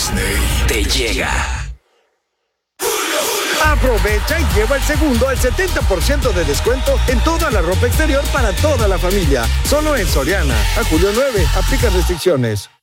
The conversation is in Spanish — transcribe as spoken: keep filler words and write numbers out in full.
Disney te llega. Aprovecha y lleva el segundo al setenta por ciento de descuento en toda la ropa exterior para toda la familia. Solo en Soriana. A julio nueve. Aplica restricciones.